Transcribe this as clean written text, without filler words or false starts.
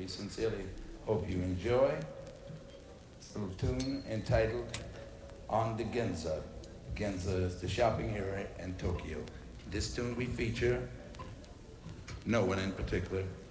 we sincerely hope you enjoy this little tune entitled On the Ginza. Ginza is the shopping area in Tokyo. This tune we feature no one in particular,